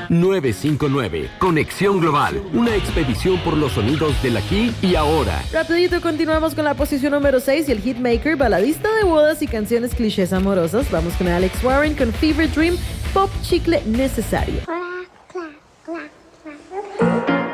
959. Conexión Global. Una expedición por los sonidos del aquí y ahora. Rapidito, continuamos con la posición número 6 y el hitmaker, baladista de bodas y canciones clichés amorosas. Vamos con Alex Warren con Fever Dream, pop chicle necesario. Clac, clac, clac.